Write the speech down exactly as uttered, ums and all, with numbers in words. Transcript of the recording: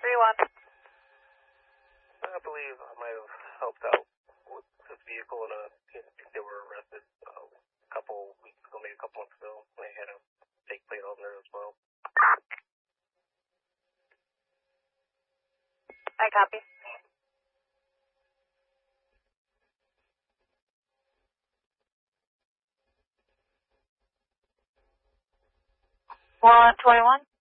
three one. I believe I might have helped out with this vehicle, and uh, I think they were arrested uh, a couple weeks ago, maybe a couple months ago. They had a fake plate on there as well. I copy. one twenty-one.